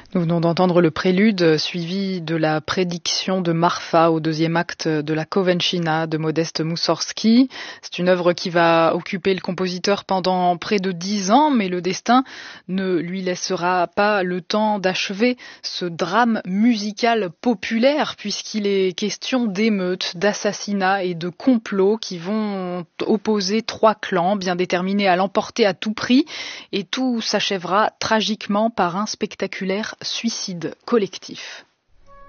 Nous venons d'entendre le prélude suivi de la prédiction de Marfa au deuxième acte de la Kowentschina de Modeste Moussorgsky. C'est une œuvre qui va occuper le compositeur pendant près de 10 ans, mais le destin ne lui laissera pas le temps d'achever ce drame musical populaire puisqu'il est question d'émeutes, d'assassinats et de complots qui vont opposer 3 clans bien déterminés à l'emporter à tout prix, et tout s'achèvera tragiquement par un spectaculaire suicide collectif.